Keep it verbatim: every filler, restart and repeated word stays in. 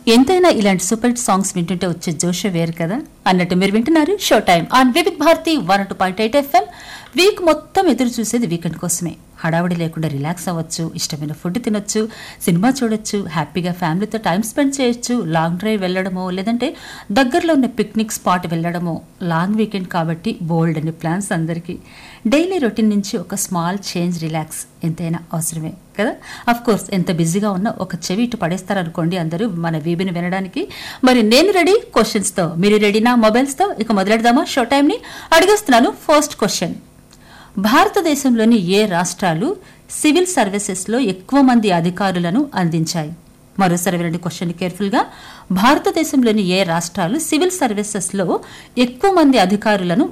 ఎంతైనా ఇలాంటి super hit songs వింటుంటే వచ్చే జోషే వేరు కదా అన్నట్టు మీరు వింటున్నారు show time on Vividh Bharati one two point eight FM. Week మొత్తం ఎదురు చూసేది వీకెండ్ కోసమే. హడావిడి లేకుండా రిలాక్స్ అవ్వచ్చు, ఇష్టమైన ఫుడ్ తినొచ్చు, సినిమా చూడొచ్చు, హ్యాపీగా ఫ్యామిలీతో టైం స్పెండ్ చేయొచ్చు, లాంగ్ డ్రైవ్ వెళ్ళడమో లేదంటే దగ్గరలో ఉన్న పిక్నిక్ స్పాట్ వెళ్ళడమో. లాంగ్ వీకెండ్ కాబట్టి బోల్డ్ అని ప్లాన్స్ అందరికీ. డైలీ రొటీన్ నుంచి ఒక స్మాల్ చేంజ్, రిలాక్స్ ఎంతైనా అవసరమే కదా. అఫ్ కోర్స్ ఎంత బిజీగా ఉన్నా ఒక చెవి ఇటు పడేస్తారనుకోండి అందరూ మన వీబీని వినడానికి. మరి నేను రెడీ క్వశ్చన్స్తో, మీరు రెడీనా మొబైల్స్తో? ఇక మొదలెడదామా షో టైంని? అడిగేస్తున్నాను ఫస్ట్ క్వశ్చన్. భారతదేశంలోని ఏ రాష్ట్రాలు సివిల్ సర్వీసెస్లో ఎక్కువ మంది అధికారులను అందించాయి? మరోసారి వినండి క్వశ్చన్ కేర్ఫుల్గా. భారతదేశంలోని ఏ రాష్ట్రాలు సివిల్ సర్వీసెస్లో ఎక్కువ మంది అధికారులను